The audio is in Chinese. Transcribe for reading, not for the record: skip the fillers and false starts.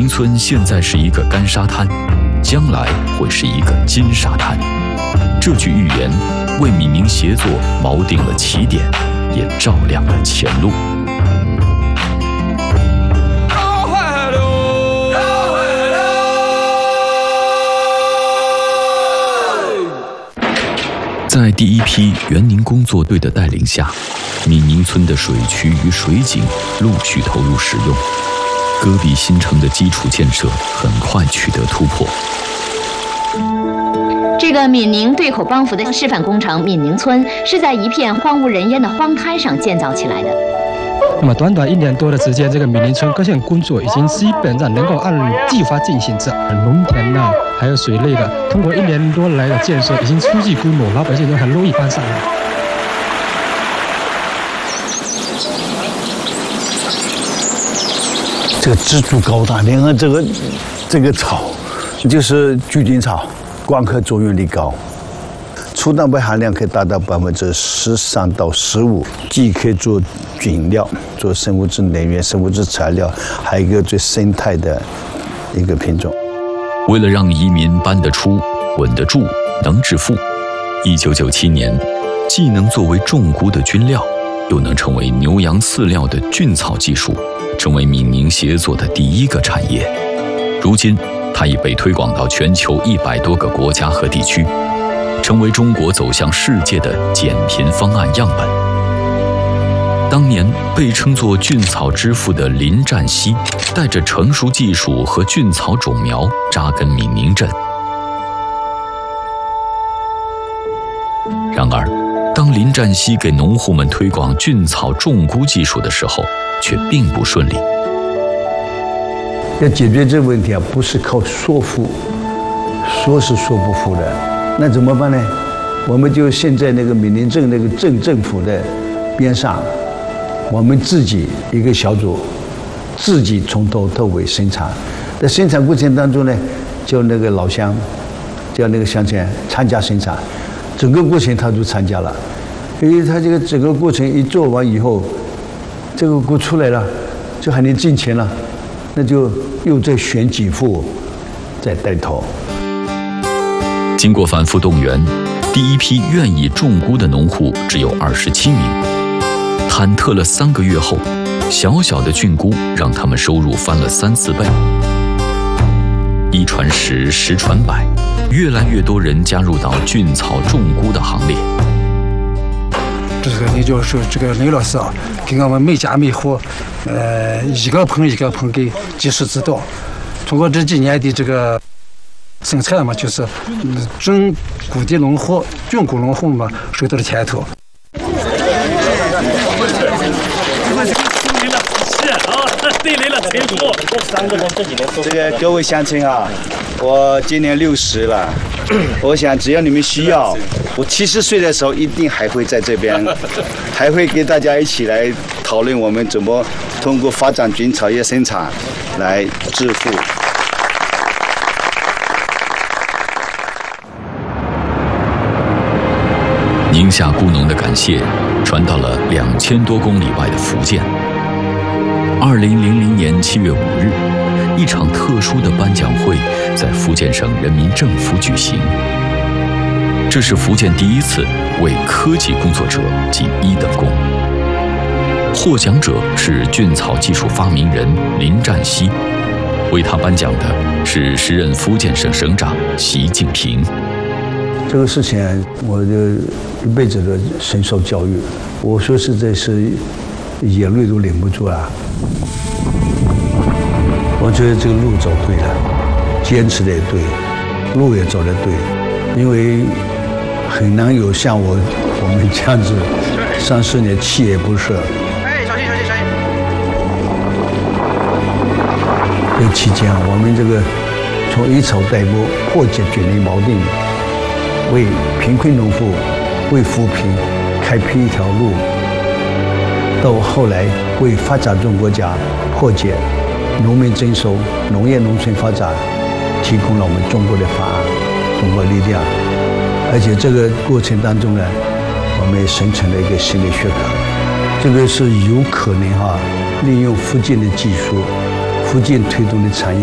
宁村现在是一个干沙滩，将来会是一个金沙滩。这句预言为闽宁协作锚定了起点，也照亮了前路。在第一批援宁工作队的带领下，闽宁村的水渠与水井陆续投入使用，戈壁新城的基础建设很快取得突破。 这个闽宁对口帮扶的示范工程闽宁村是在一片荒无人烟的荒滩上建造起来的。 那么短短1年多的时间，这个闽宁村各项工作已经基本上能够按计划进行着。农田呐，还有水利的，通过1年多来的建设，已经初具规模，老百姓都很乐意帮上来。 这个植株高大，你看这个草，就是菊荆草，光合作用力高。粗蛋白含量可以达到13%到15%，既可以做菌料、做生物质能源、生物质材料，还有一个最生态的一个品种。 为了让移民搬得出、稳得住、能致富，1997年，既能作为种菇的菌料，又能成为牛羊饲料的菌草技术，成为闽宁协作的第一个产业。如今，它已被推广到全球100多个国家和地区。成为中国走向世界的减贫方案样本。当年被称作菌草之父的林占西，带着成熟技术和菌草种苗扎根闽宁镇。然而，当林占西给农户们推广菌草种菇技术的时候，却并不顺利。 要解决这个问题啊，不是靠说服，说是说不服的。那怎么办呢？我们就现在那个闽宁镇那个镇政府的边上，我们自己一个小组，自己从头到尾生产。在生产过程当中呢，叫那个老乡，叫那个乡亲参加生产，整个过程他都参加了。因为他这个整个过程一做完以后，这个菇出来了，就还能挣钱了，那就又再选几户，再带头。 经过反复动员，第一批愿意种菇的农户只有27名。忐忑了3个月后，小小的菌菇让他们收入翻了3、4倍。1传10，10传100，越来越多人加入到菌草种菇的行列。 这个你就是这个雷老师啊，给我们每家每户，一个棚一个棚给及时指导。通过这几年的这个生产嘛，就是种菇的农户、菌菇农户嘛，受到了牵头。 这个各位乡亲啊，我今年60了，我想只要你们需要，我70岁的时候一定还会在这边，还会跟大家一起来讨论我们怎么通过发展菌草业生产来致富。 宁夏菇农的感谢传到了2000多公里外的福建。2000年7月5日，一场特殊的颁奖会在福建省人民政府举行。这是福建第一次为科技工作者记1等功。获奖者是菌草技术发明人林占西，为他颁奖的是时任福建省省长习近平。 这个事情我就一辈子的深受教育，我说实在是眼泪都忍不住了。我觉得这个路走对了，坚持的也对，路也走得对，因为很难有像我们这样子30年锲而不舍。 小心！ 这期间我们这个从以草代播，破解卷林锚定，为贫困农户、为扶贫开辟一条路，到后来为发展中国家破解农民征收、农业农村发展提供了我们中国的方案、中国力量。而且这个过程当中呢，我们也形成了一个新的学科，这个是有可能利用福建的技术、福建推动的产业。